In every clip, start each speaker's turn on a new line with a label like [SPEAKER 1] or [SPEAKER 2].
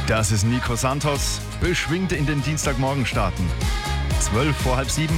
[SPEAKER 1] Das ist Nico Santos, beschwingt in den Dienstagmorgen starten. 12 vor halb 7.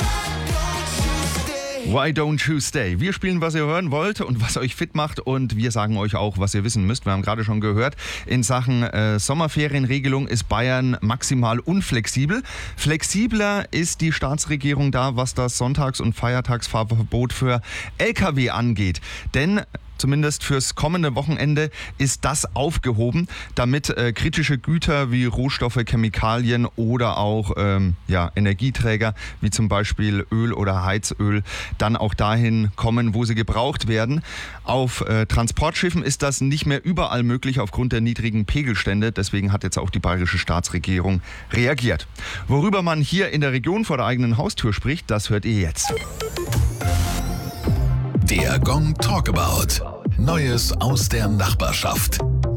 [SPEAKER 1] Why don't you stay? Wir spielen, was ihr hören wollt und was euch fit macht, und wir sagen euch auch, was ihr wissen müsst. Wir haben gerade schon gehört, in Sachen Sommerferienregelung ist Bayern maximal unflexibel. Flexibler ist die Staatsregierung da, was das Sonntags- und Feiertagsfahrverbot für Lkw angeht. Denn zumindest fürs kommende Wochenende ist das aufgehoben, damit kritische Güter wie Rohstoffe, Chemikalien oder auch Energieträger wie zum Beispiel Öl oder Heizöl dann auch dahin kommen, wo sie gebraucht werden. Auf Transportschiffen ist das nicht mehr überall möglich aufgrund der niedrigen Pegelstände. Deswegen hat jetzt auch die bayerische Staatsregierung reagiert. Worüber man hier in der Region vor der eigenen Haustür spricht, das hört ihr jetzt.
[SPEAKER 2] Der Gong Talkabout. Neues aus der Nachbarschaft.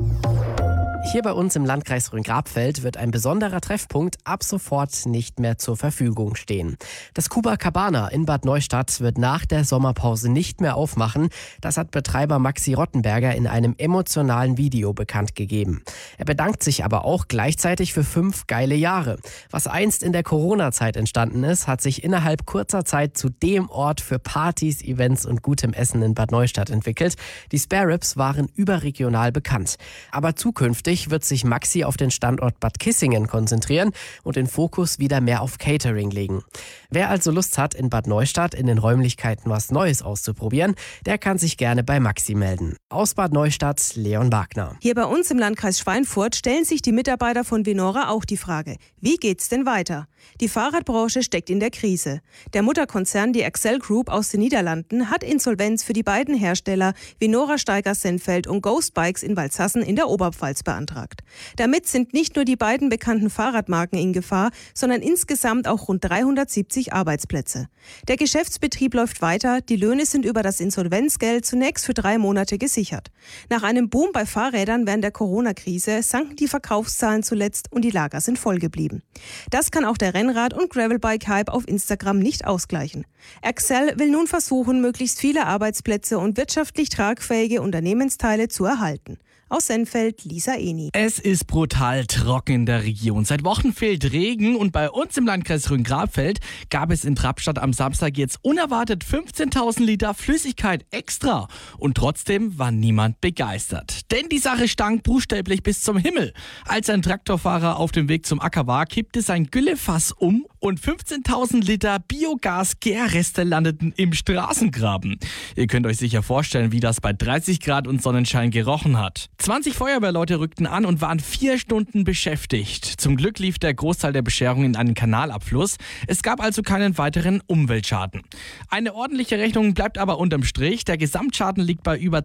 [SPEAKER 3] Hier bei uns im Landkreis Rhön-Grabfeld wird ein besonderer Treffpunkt ab sofort nicht mehr zur Verfügung stehen. Das Cuba Cabana in Bad Neustadt wird nach der Sommerpause nicht mehr aufmachen. Das hat Betreiber Maxi Rottenberger in einem emotionalen Video bekannt gegeben. Er bedankt sich aber auch gleichzeitig für 5 geile Jahre. Was einst in der Corona-Zeit entstanden ist, hat sich innerhalb kurzer Zeit zu dem Ort für Partys, Events und gutem Essen in Bad Neustadt entwickelt. Die Spare Ribs waren überregional bekannt. Aber zukünftig wird sich Maxi auf den Standort Bad Kissingen konzentrieren und den Fokus wieder mehr auf Catering legen. Wer also Lust hat, in Bad Neustadt in den Räumlichkeiten was Neues auszuprobieren, der kann sich gerne bei Maxi melden. Aus Bad Neustadt, Leon Wagner.
[SPEAKER 4] Hier bei uns im Landkreis Schweinfurt stellen sich die Mitarbeiter von Venora auch die Frage, wie geht's denn weiter? Die Fahrradbranche steckt in der Krise. Der Mutterkonzern, die Accel Group aus den Niederlanden, hat Insolvenz für die beiden Hersteller Venora Steigers-Sennfeld und Ghost Bikes in Walshassen in der Oberpfalz beantragt. Damit sind nicht nur die beiden bekannten Fahrradmarken in Gefahr, sondern insgesamt auch rund 370 Arbeitsplätze. Der Geschäftsbetrieb läuft weiter, die Löhne sind über das Insolvenzgeld zunächst für 3 Monate gesichert. Nach einem Boom bei Fahrrädern während der Corona-Krise sanken die Verkaufszahlen zuletzt und die Lager sind voll geblieben. Das kann auch der Rennrad- und Gravelbike-Hype auf Instagram nicht ausgleichen. Accel will nun versuchen, möglichst viele Arbeitsplätze und wirtschaftlich tragfähige Unternehmensteile zu erhalten. Aus Sennfeld, Lisa Eni.
[SPEAKER 5] Es ist brutal trocken in der Region. Seit Wochen fehlt Regen und bei uns im Landkreis Rhön-Grabfeld gab es in Trappstadt am Samstag jetzt unerwartet 15.000 Liter Flüssigkeit extra. Und trotzdem war niemand begeistert. Denn die Sache stank buchstäblich bis zum Himmel. Als ein Traktorfahrer auf dem Weg zum Acker war, kippte sein Güllefass um und 15.000 Liter Biogas-Gärreste landeten im Straßengraben. Ihr könnt euch sicher vorstellen, wie das bei 30 Grad und Sonnenschein gerochen hat. 20 Feuerwehrleute rückten an und waren 4 Stunden beschäftigt. Zum Glück lief der Großteil der Bescherung in einen Kanalabfluss. Es gab also keinen weiteren Umweltschaden. Eine ordentliche Rechnung bleibt aber unterm Strich. Der Gesamtschaden liegt bei über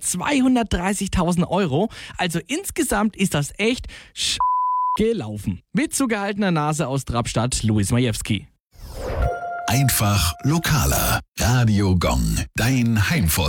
[SPEAKER 5] 230.000 Euro. Also insgesamt ist das echt gelaufen. Mit zugehaltener Nase aus Trappstadt, Luis Majewski.
[SPEAKER 2] Einfach lokaler. Radio Gong, dein Heimvorteil.